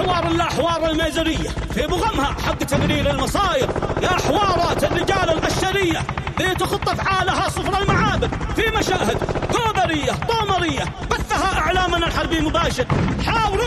حوار الأحوار الميزرية في بغمها حق تقرير المصاير. يا حوارات الرجال البشرية ذي خط أفعالها صفر المعابر في مشاهد كوبرية طومرية بثها إعلامنا الحربي مباشر. حاور